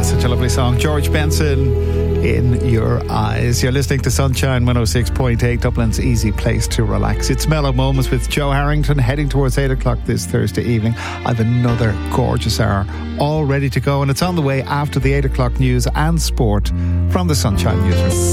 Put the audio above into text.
Such a lovely song. George Benson, In Your Eyes. You're listening to Sunshine 106.8, Dublin's easy place to relax. It's Mellow Moments with Joe Harrington, heading towards 8 o'clock this Thursday evening. I've another gorgeous hour all ready to go, and it's on the way after the 8 o'clock news and sport from the Sunshine Newsroom.